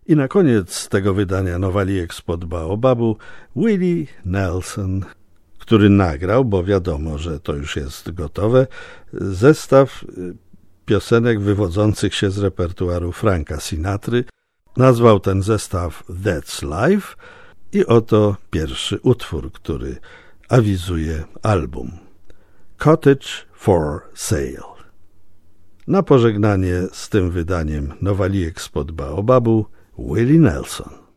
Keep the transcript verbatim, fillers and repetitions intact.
I na koniec tego wydania Nowalijek spod Baobabu Willie Nelson, który nagrał, bo wiadomo, że to już jest gotowe, zestaw piosenek wywodzących się z repertuaru Franka Sinatry. Nazwał ten zestaw That's Life i oto pierwszy utwór, który awizuje album. Cottage for Sale. Na pożegnanie z tym wydaniem Nowalijek spod Baobabu Willie Nelson.